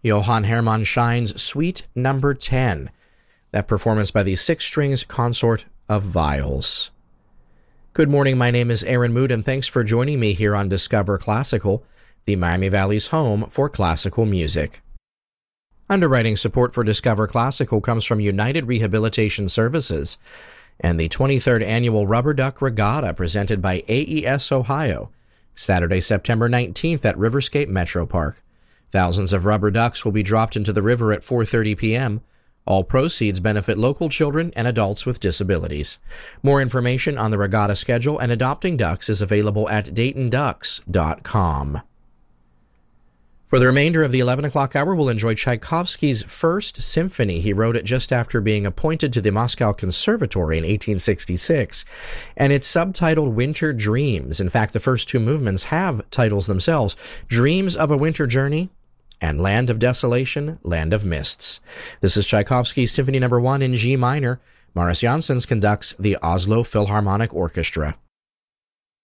Johann Hermann Schein's Suite Number 10. That performance by the Six Strings Consort of Viols. Good morning, my name is Aaron Mood, and thanks for joining me here on Discover Classical, the Miami Valley's home for classical music. Underwriting support for Discover Classical comes from United Rehabilitation Services and the 23rd Annual Rubber Duck Regatta presented by AES Ohio, Saturday, September 19th at Riverscape Metro Park. Thousands of rubber ducks will be dropped into the river at 4:30 p.m. All proceeds benefit local children and adults with disabilities. More information on the regatta schedule and adopting ducks is available at DaytonDucks.com. For the remainder of the 11 o'clock hour, we'll enjoy Tchaikovsky's First Symphony. He wrote it just after being appointed to the Moscow Conservatory in 1866, and it's subtitled Winter Dreams. In fact, the first two movements have titles themselves, Dreams of a Winter Journey and Land of Desolation, Land of Mists. This is Tchaikovsky's Symphony No. 1 in G minor. Maurice Janssens conducts the Oslo Philharmonic Orchestra.